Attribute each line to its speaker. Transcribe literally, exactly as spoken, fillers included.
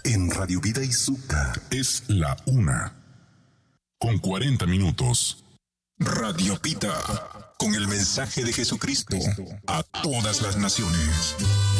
Speaker 1: en Radio Vida y Súcar.
Speaker 2: Es la una, con cuarenta minutos.
Speaker 1: Radio Pita, con el mensaje de Jesucristo a todas las naciones.